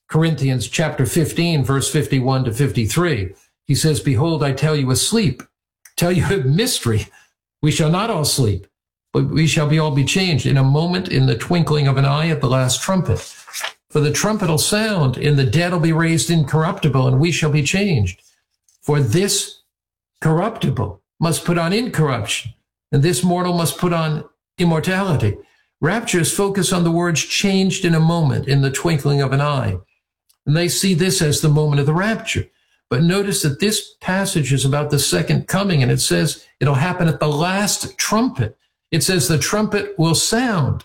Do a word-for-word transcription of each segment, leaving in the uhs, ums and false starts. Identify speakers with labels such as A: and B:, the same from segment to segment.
A: Corinthians chapter fifteen, verse fifty-one to fifty-three. He says, behold, I tell you a sleep, tell you a mystery. We shall not all sleep, but we shall be all be changed in a moment, in the twinkling of an eye, at the last trumpet. For the trumpet will sound, and the dead will be raised incorruptible, and we shall be changed. For this corruptible must put on incorruption, and this mortal must put on immortality. Raptures focus on the words changed in a moment, in the twinkling of an eye. And they see this as the moment of the rapture. But notice that this passage is about the second coming, and it says it'll happen at the last trumpet. It says the trumpet will sound.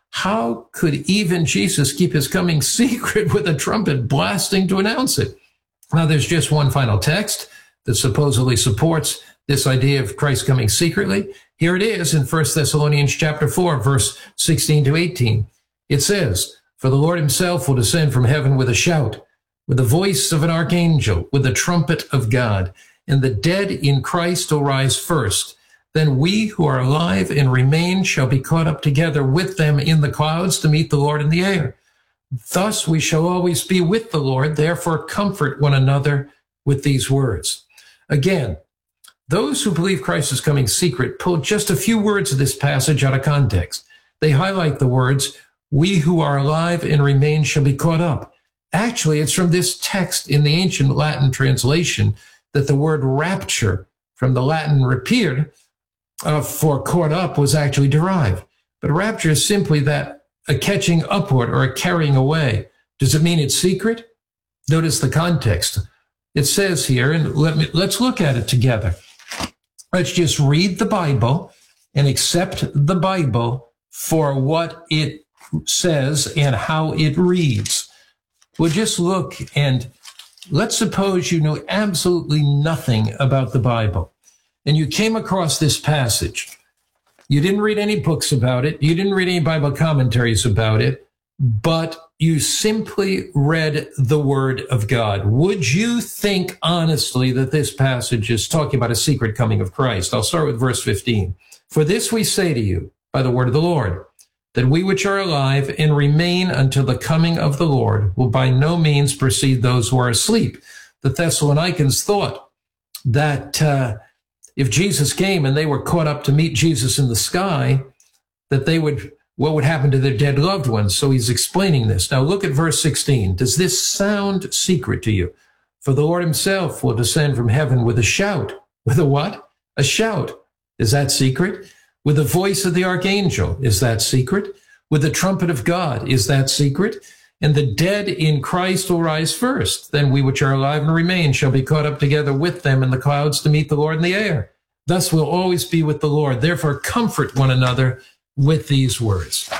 A: How could even Jesus keep his coming secret with a trumpet blasting to announce it? Now, there's just one final text that supposedly supports this idea of Christ coming secretly. Here it is in First Thessalonians chapter four, verse sixteen to eighteen. It says, for the Lord himself will descend from heaven with a shout, with the voice of an archangel, with the trumpet of God, and the dead in Christ will rise first. Then we who are alive and remain shall be caught up together with them in the clouds to meet the Lord in the air. Thus we shall always be with the Lord. Therefore comfort one another with these words. Again, those who believe Christ is coming secret pull just a few words of this passage out of context. They highlight the words, we who are alive and remain shall be caught up. Actually, it's from this text in the ancient Latin translation that the word rapture, from the Latin rapere, uh, for caught up, was actually derived. But rapture is simply that, a catching upward or a carrying away. Does it mean it's secret? Notice the context. It says here, and let me, let's look at it together. Let's just read the Bible and accept the Bible for what it says and how it reads. We'll just look, and let's suppose you know absolutely nothing about the Bible, and you came across this passage. You didn't read any books about it. You didn't read any Bible commentaries about it, but you simply read the Word of God. Would you think honestly that this passage is talking about a secret coming of Christ? I'll start with verse fifteen. For this we say to you by the word of the Lord, that we which are alive and remain until the coming of the Lord will by no means precede those who are asleep. The Thessalonians thought that uh, if Jesus came and they were caught up to meet Jesus in the sky, that they would, what would happen to their dead loved ones? So he's explaining this. Now look at verse sixteen. Does this sound secret to you? For the Lord himself will descend from heaven with a shout. With a what? A shout. Is that secret? With the voice of the archangel. Is that secret? With the trumpet of God. Is that secret? And the dead in Christ will rise first. Then we which are alive and remain shall be caught up together with them in the clouds to meet the Lord in the air. Thus we'll always be with the Lord. Therefore comfort one another with these words.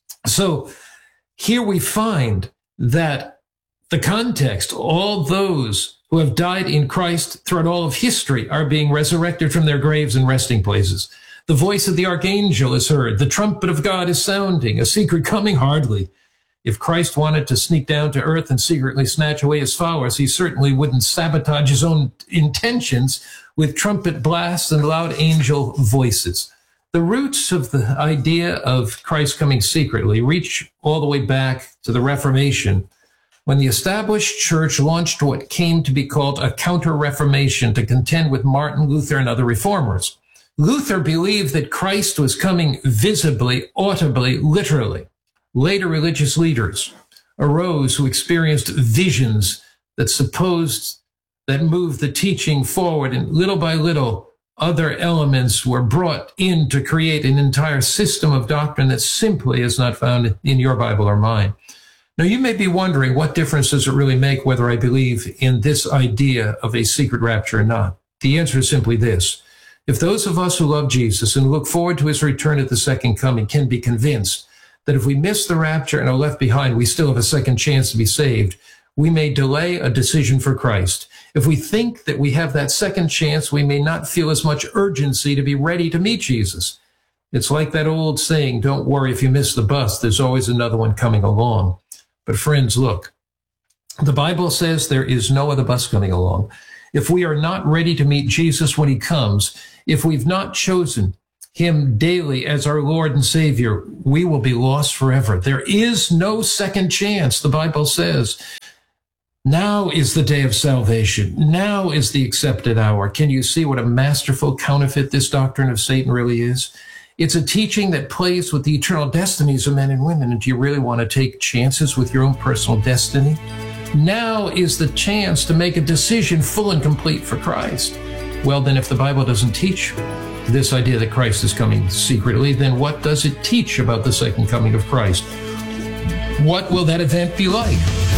A: So here we find that the context, all those who have died in Christ throughout all of history are being resurrected from their graves and resting places. The voice of the archangel is heard. The trumpet of God is sounding. A secret coming? Hardly. If Christ wanted to sneak down to earth and secretly snatch away his followers, he certainly wouldn't sabotage his own intentions with trumpet blasts and loud angel voices. The roots of the idea of Christ coming secretly reach all the way back to the Reformation, when the established church launched what came to be called a counter-reformation to contend with Martin Luther and other reformers. Luther believed that Christ was coming visibly, audibly, literally. Later religious leaders arose who experienced visions that supposed, that moved the teaching forward, and little by little, other elements were brought in to create an entire system of doctrine that simply is not found in your Bible or mine. Now, you may be wondering, what difference does it really make whether I believe in this idea of a secret rapture or not? The answer is simply this. If those of us who love Jesus and look forward to his return at the second coming can be convinced that if we miss the rapture and are left behind, we still have a second chance to be saved, we may delay a decision for Christ. If we think that we have that second chance, we may not feel as much urgency to be ready to meet Jesus. It's like that old saying, don't worry if you miss the bus, there's always another one coming along. But friends, look, the Bible says there is no other bus coming along. If we are not ready to meet Jesus when he comes, if we've not chosen him daily as our Lord and Savior, we will be lost forever. There is no second chance, the Bible says. Now is the day of salvation. Now is the accepted hour. Can you see what a masterful counterfeit this doctrine of Satan really is? It's a teaching that plays with the eternal destinies of men and women. And do you really want to take chances with your own personal destiny? Now is the chance to make a decision full and complete for Christ. Well, then if the Bible doesn't teach this idea that Christ is coming secretly, then what does it teach about the second coming of Christ? What will that event be like?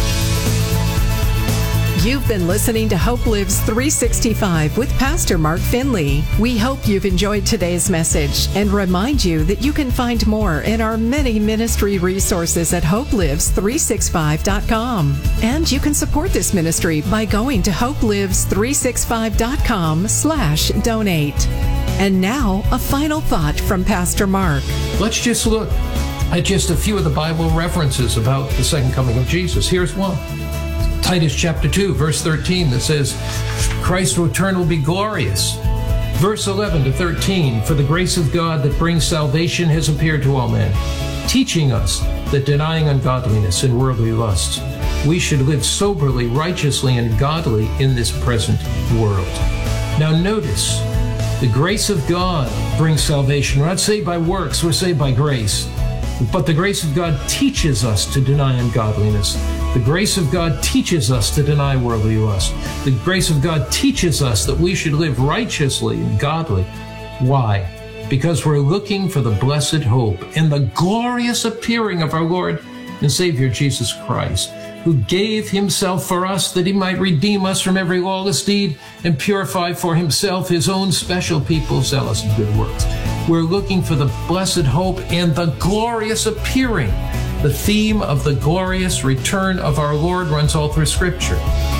B: You've been listening to Hope Lives three sixty-five with Pastor Mark Finley. We hope you've enjoyed today's message and remind you that you can find more in our many ministry resources at hope lives three sixty-five dot com. And you can support this ministry by going to hope lives three sixty-five dot com slash donate. And now, a final thought from Pastor Mark.
A: Let's just look at just a few of the Bible references about the second coming of Jesus. Here's one. Titus chapter two, verse thirteen, that says, Christ's return will be glorious. Verse eleven to thirteen, for the grace of God that brings salvation has appeared to all men, teaching us that denying ungodliness and worldly lusts, we should live soberly, righteously, and godly in this present world. Now notice, the grace of God brings salvation. We're not saved by works, we're saved by grace. But the grace of God teaches us to deny ungodliness. The grace of God teaches us to deny worldly lust. The grace of God teaches us that we should live righteously and godly. Why? Because we're looking for the blessed hope and the glorious appearing of our Lord and Savior Jesus Christ, who gave himself for us that he might redeem us from every lawless deed and purify for himself his own special people zealous of good works. We're looking for the blessed hope and the glorious appearing. The theme of the glorious return of our Lord runs all through Scripture.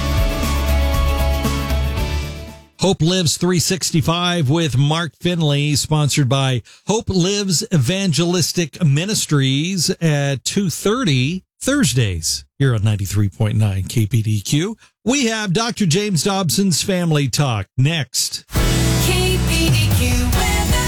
C: Hope Lives three sixty-five with Mark Finley, sponsored by Hope Lives Evangelistic Ministries at two thirty Thursdays here on ninety-three point nine K P D Q. We have Doctor James Dobson's Family Talk next.
D: K P D Q weather.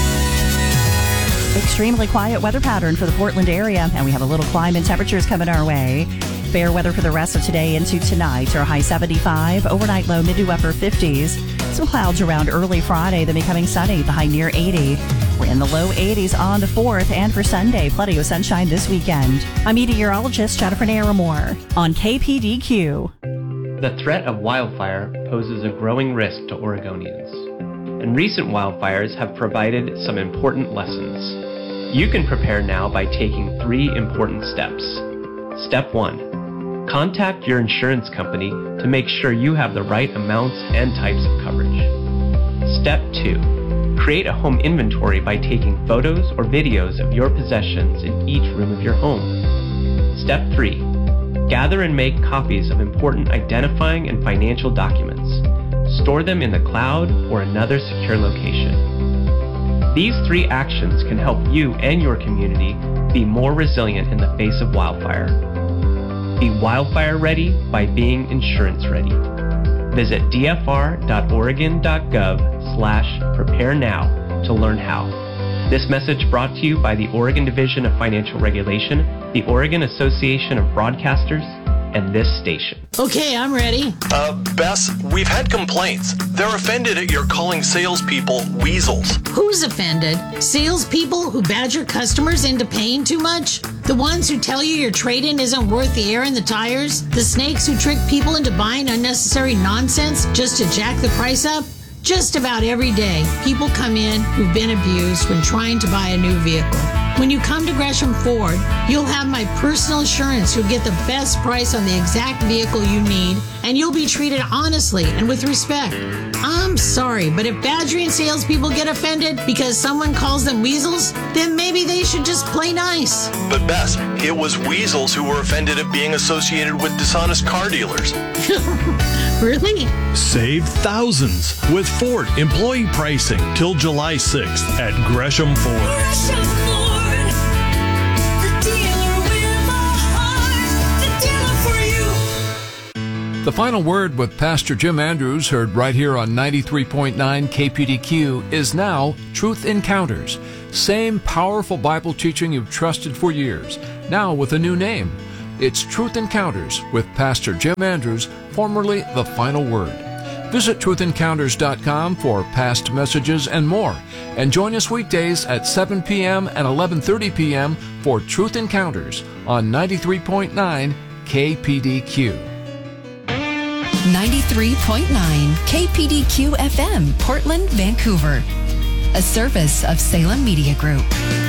D: Extremely quiet weather pattern for the Portland area, and we have a little climb and temperatures coming our way. Fair weather for the rest of today into tonight. Our high seventy-five, overnight low mid to upper fifties. Some clouds around early Friday, then becoming sunny, the high near eighty. We're in the low eighties on the fourth, and for Sunday, plenty of sunshine this weekend. I'm meteorologist Jennifer Naramore on K P D Q.
E: The threat of wildfire poses a growing risk to Oregonians, and recent wildfires have provided some important lessons. You can prepare now by taking three important steps. Step one, contact your insurance company to make sure you have the right amounts and types of coverage. Step two, create a home inventory by taking photos or videos of your possessions in each room of your home. Step three, gather and make copies of important identifying and financial documents. Store them in the cloud or another secure location. These three actions can help you and your community be more resilient in the face of wildfire. Be wildfire ready by being insurance ready. Visit d f r dot oregon dot gov slash prepare now to learn how. This message brought to you by the Oregon Division of Financial Regulation, the Oregon Association of Broadcasters, and this station.
F: Okay, I'm ready.
G: Uh, Bess, we've had complaints. They're offended at your calling salespeople weasels.
F: Who's offended? Salespeople who badger customers into paying too much? The ones who tell you your trade-in isn't worth the air in the tires? The snakes who trick people into buying unnecessary nonsense just to jack the price up? Just about every day, people come in who've been abused when trying to buy a new vehicle. When you come to Gresham Ford, you'll have my personal assurance you'll get the best price on the exact vehicle you need, and you'll be treated honestly and with respect. I'm sorry, but if badgering salespeople get offended because someone calls them weasels, then maybe they should just play nice.
G: But Bess, it was weasels who were offended at being associated with dishonest car dealers.
F: Really?
H: Save thousands with Ford employee pricing till July sixth at Gresham Ford.
D: Gresham Ford, the dealer with a heart, the dealer for you.
I: The final word with Pastor Jim Andrews, heard right here on ninety-three point nine K P D Q, is now Truth Encounters. Same powerful Bible teaching you've trusted for years, now with a new name. It's Truth Encounters with Pastor Jim Andrews, formerly The Final Word. Visit truth encounters dot com for past messages and more. And join us weekdays at seven p.m. and eleven thirty p.m. for Truth Encounters on ninety-three point nine K P D Q.
J: ninety-three point nine K P D Q F M, Portland, Vancouver. A service of Salem Media Group.